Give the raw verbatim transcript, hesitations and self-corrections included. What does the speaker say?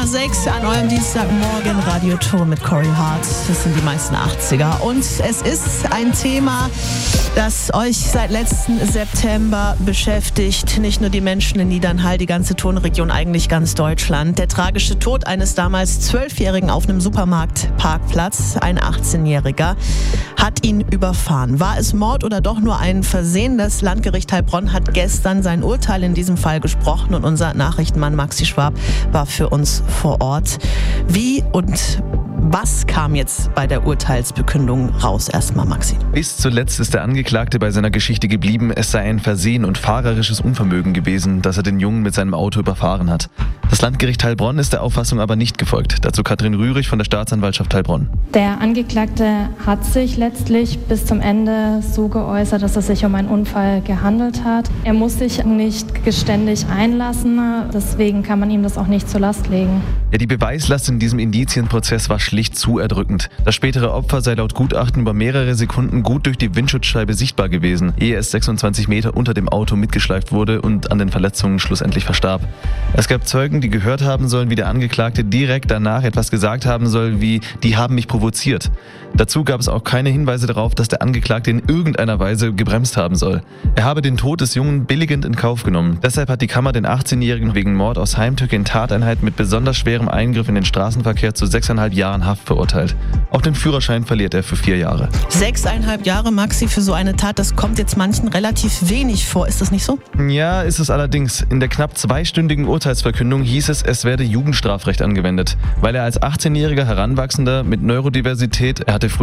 sechs an eurem Dienstagmorgen Radiotour mit Corey Hart. Das sind die meisten achtziger. Und es ist ein Thema, das euch seit letzten September beschäftigt. Nicht nur die Menschen in Niedernhall, die ganze Tonregion, eigentlich ganz Deutschland. Der tragische Tod eines damals Zwölfjährigen auf einem Supermarktparkplatz. Ein achtzehnjähriger hat ihn überfahren. War es Mord oder doch nur ein Versehen? Das Landgericht Heilbronn hat gestern sein Urteil in diesem Fall gesprochen und unser Nachrichtenmann Maxi Schwab war für uns vor Ort. Wie und was kam jetzt bei der Urteilsbekündung raus? Erstmal, Maxi. Bis zuletzt ist der Angeklagte bei seiner Geschichte geblieben, es sei ein Versehen und fahrerisches Unvermögen gewesen, dass er den Jungen mit seinem Auto überfahren hat. Das Landgericht Heilbronn ist der Auffassung aber nicht gefolgt. Dazu Katrin Rührig von der Staatsanwaltschaft Heilbronn. Der Angeklagte hat sich letztlich bis zum Ende so geäußert, dass es sich um einen Unfall gehandelt hat. Er muss sich nicht geständig einlassen, deswegen kann man ihm das auch nicht zur Last legen. Ja, die Beweislast in diesem Indizienprozess war schlicht zu erdrückend. Das spätere Opfer sei laut Gutachten über mehrere Sekunden gut durch die Windschutzscheibe sichtbar gewesen, ehe es sechsundzwanzig Meter unter dem Auto mitgeschleift wurde und an den Verletzungen schlussendlich verstarb. Es gab Zeugen, die gehört haben sollen, wie der Angeklagte direkt danach etwas gesagt haben soll, wie „die haben mich provoziert". Dazu gab es auch keine Hinweise darauf, dass der Angeklagte in irgendeiner Weise gebremst haben soll. Er habe den Tod des Jungen billigend in Kauf genommen. Deshalb hat die Kammer den achtzehnjährigen wegen Mord aus Heimtücke in Tateinheit mit besonders schwerem Eingriff in den Straßenverkehr zu sechseinhalb Jahren Haft verurteilt. Auch den Führerschein verliert er für vier Jahre. Sechseinhalb Jahre, Maxi, für so eine Tat, das kommt jetzt manchen relativ wenig vor. Ist das nicht so? Ja, ist es allerdings. In der knapp zweistündigen Urteilsverkündung hieß es, es werde Jugendstrafrecht angewendet, weil er als achtzehnjähriger Heranwachsender mit Neurodiversität, er hatte